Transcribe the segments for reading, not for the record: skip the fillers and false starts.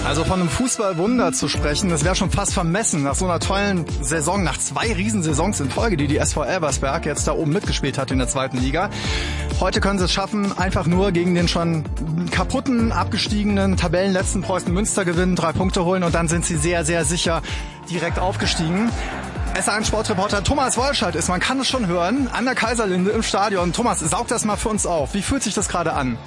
Also von einem Fußballwunder zu sprechen, das wäre schon fast vermessen nach so einer tollen Saison, nach 2 Riesensaisons in Folge, die SV Elversberg jetzt da oben mitgespielt hat in der 2. Liga. Heute können sie es schaffen, einfach nur gegen den schon kaputten, abgestiegenen Tabellenletzten Preußen Münster gewinnen, 3 Punkte holen und dann sind sie sehr, sehr sicher direkt aufgestiegen. SR1-Sportreporter Thomas Wolschert ist, man kann es schon hören, an der Kaiserlinde im Stadion. Thomas, saug das mal für uns auf. Wie fühlt sich das gerade an?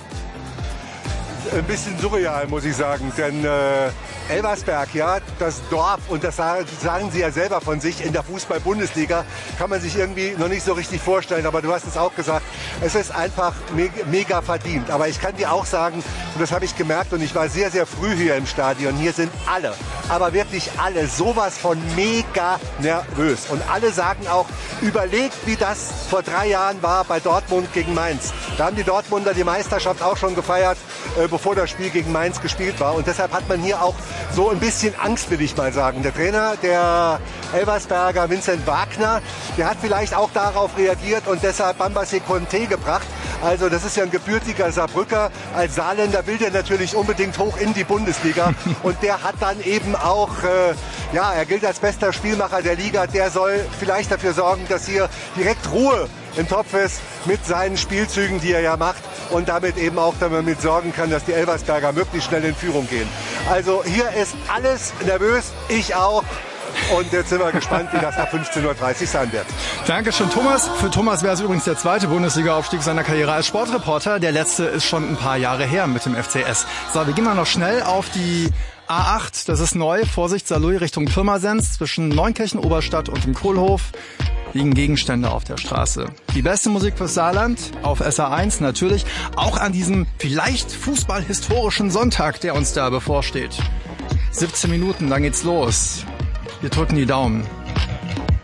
Ein bisschen surreal, muss ich sagen, denn Elversberg, ja, das Dorf, und das sagen sie ja selber von sich, in der Fußball-Bundesliga kann man sich irgendwie noch nicht so richtig vorstellen, aber du hast es auch gesagt, es ist einfach mega verdient. Aber ich kann dir auch sagen, und das habe ich gemerkt, und ich war sehr, sehr früh hier im Stadion, hier sind alle, aber wirklich alle, sowas von mega nervös. Und alle sagen auch, überlegt, wie das vor 3 Jahren war bei Dortmund gegen Mainz. Da haben die Dortmunder die Meisterschaft auch schon gefeiert, bevor das Spiel gegen Mainz gespielt war. Und deshalb hat man hier auch so ein bisschen Angst, will ich mal sagen. Der Trainer, der Elversberger Vincent Wagner, der hat vielleicht auch darauf reagiert und deshalb Bambasé Conté gebracht. Also das ist ja ein gebürtiger Saarbrücker. Als Saarländer will der natürlich unbedingt hoch in die Bundesliga. Und der hat dann eben auch, er gilt als bester Spielmacher der Liga. Der soll vielleicht dafür sorgen, dass hier direkt Ruhe im Topf ist mit seinen Spielzügen, die er ja macht. Und damit eben auch damit sorgen kann, dass die Elversberger möglichst schnell in Führung gehen. Also hier ist alles nervös, ich auch. Und jetzt sind wir gespannt, wie das nach 15:30 Uhr sein wird. Dankeschön, Thomas. Für Thomas wäre es übrigens der 2. Bundesliga-Aufstieg seiner Karriere als Sportreporter. Der letzte ist schon ein paar Jahre her mit dem FCS. So, wir gehen mal noch schnell auf die A8. Das ist neu. Vorsicht, Saarlouis Richtung Pirmasens. Zwischen Neunkirchen-Oberstadt und dem Kohlhof liegen Gegenstände auf der Straße. Die beste Musik fürs Saarland auf SR1 natürlich. Auch an diesem vielleicht fußballhistorischen Sonntag, der uns da bevorsteht. 17 Minuten, dann geht's los. Wir drücken die Daumen.